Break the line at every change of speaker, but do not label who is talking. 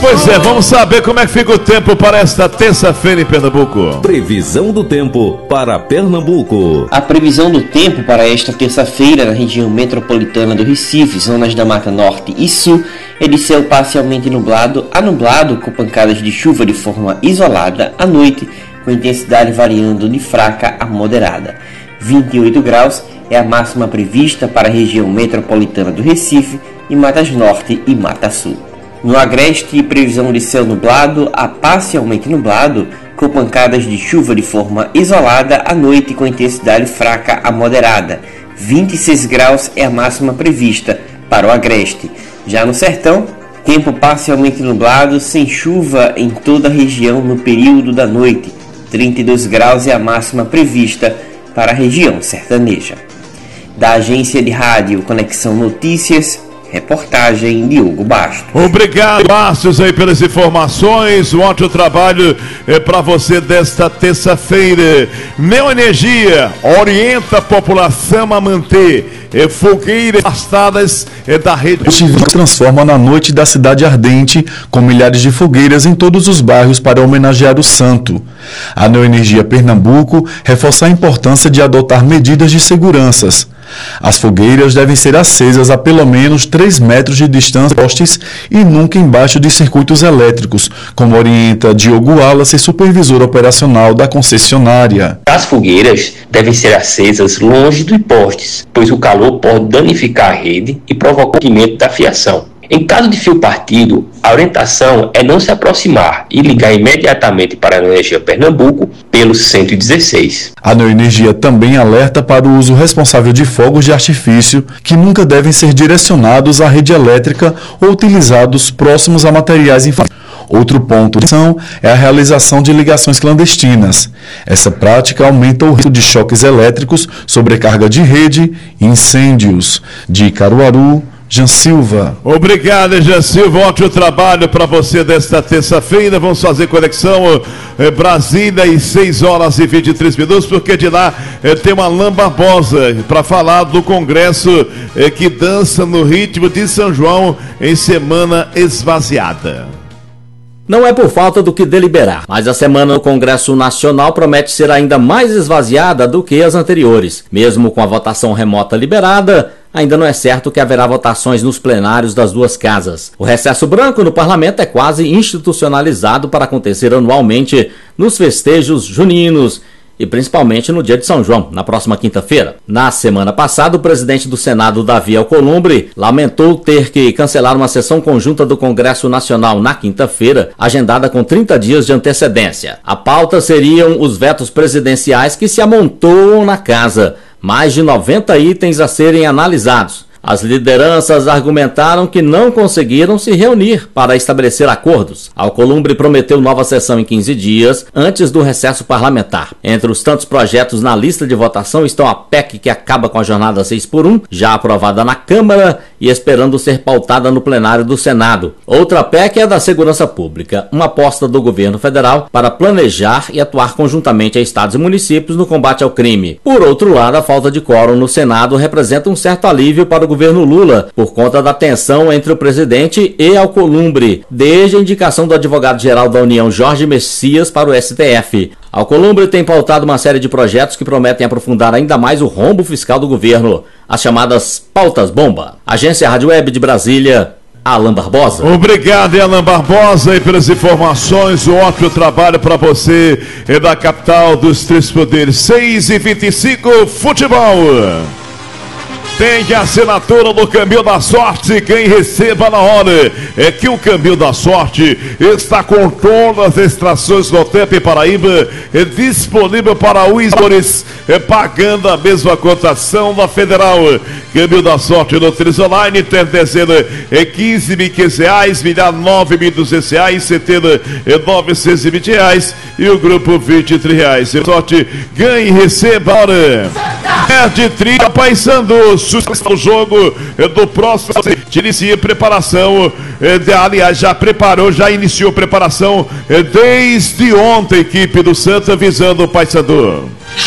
Pois é, vamos saber como é que fica o tempo para esta terça-feira em Pernambuco.
Previsão do tempo para Pernambuco.
A previsão do tempo para esta terça-feira na região metropolitana do Recife, zonas da Mata Norte e Sul, é de céu parcialmente nublado a nublado, com pancadas de chuva de forma isolada à noite, com intensidade variando de fraca a moderada. 28 graus é a máxima prevista para a região metropolitana do Recife e Matas Norte e Mata Sul. No Agreste, previsão de céu nublado a parcialmente nublado, com pancadas de chuva de forma isolada à noite com intensidade fraca a moderada. 26 graus é a máxima prevista para o Agreste. Já no Sertão, tempo parcialmente nublado, sem chuva em toda a região no período da noite. 32 graus é a máxima prevista para a região sertaneja. Da agência de rádio Conexão Notícias, reportagem Diogo Bastos.
Obrigado, Bastos, aí pelas informações. Um ótimo trabalho para você desta terça-feira. Neoenergia orienta a população a manter fogueiras afastadas da rede.
Se transforma na noite da cidade ardente, com milhares de fogueiras em todos os bairros para homenagear o santo. A Neoenergia Pernambuco reforça a importância de adotar medidas de segurança. As fogueiras devem ser acesas a pelo menos 3 metros de distância de postes e nunca embaixo de circuitos elétricos, como orienta Diogo Wallace, supervisor operacional da concessionária.
As fogueiras devem ser acesas longe dos postes, pois o calor pode danificar a rede e provocar o rompimento da fiação. Em caso de fio partido, a orientação é não se aproximar e ligar imediatamente para a Neoenergia Pernambuco pelo 116.
A Neoenergia também alerta para o uso responsável de fogos de artifício, que nunca devem ser direcionados à rede elétrica ou utilizados próximos a materiais inflamáveis. Outro ponto de atenção é a realização de ligações clandestinas. Essa prática aumenta o risco de choques elétricos, sobrecarga de rede e incêndios. De Caruaru, Jean Silva.
Obrigado, Jean Silva. Ótimo trabalho para você desta terça-feira. Vamos fazer conexão Brasília às 6 horas e 23 minutos, porque de lá tem uma Alain Barbosa para falar do Congresso que dança no ritmo de São João em semana esvaziada.
Não é por falta do que deliberar, mas a semana do Congresso Nacional promete ser ainda mais esvaziada do que as anteriores. Mesmo com a votação remota liberada, ainda não é certo que haverá votações nos plenários das duas casas. O recesso branco no parlamento é quase institucionalizado para acontecer anualmente nos festejos juninos e principalmente no dia de São João, na próxima quinta-feira. Na semana passada, o presidente do Senado, Davi Alcolumbre, lamentou ter que cancelar uma sessão conjunta do Congresso Nacional na quinta-feira, agendada com 30 dias de antecedência. A pauta seriam os vetos presidenciais que se amontoam na casa, mais de 90 itens a serem analisados. As lideranças argumentaram que não conseguiram se reunir para estabelecer acordos. Alcolumbre prometeu nova sessão em 15 dias, antes do recesso parlamentar. Entre os tantos projetos na lista de votação estão a PEC que acaba com a jornada 6x1, já aprovada na Câmara e esperando ser pautada no plenário do Senado. Outra PEC é a da Segurança Pública, uma aposta do governo federal para planejar e atuar conjuntamente a estados e municípios no combate ao crime. Por outro lado, a falta de quórum no Senado representa um certo alívio para o governo Lula, por conta da tensão entre o presidente e Alcolumbre, desde a indicação do advogado-geral da União, Jorge Messias, para o STF. Alcolumbre tem pautado uma série de projetos que prometem aprofundar ainda mais o rombo fiscal do governo, as chamadas pautas-bomba. Agência Rádio Web de Brasília, Alain Barbosa.
Obrigado, Alain Barbosa, e pelas informações. Um ótimo trabalho para você da capital dos três poderes. 6h25, futebol. Tem a assinatura do Câmbio da Sorte. Quem receba na hora é que o Câmbio da Sorte está com todas as extrações do tempo em Paraíba disponível para os usuários, pagando a mesma cotação da Federal. Câmbio da Sorte no Tris Online, tem dezena R$15.500, milhar R$9.200, centena R$920 e o grupo R$23. Sorte, ganhe e receba a hora. De 30, Paysandu, o jogo do próximo. Inicia preparação, aliás, já iniciou preparação desde ontem, a equipe do Santa visando o Paysandu.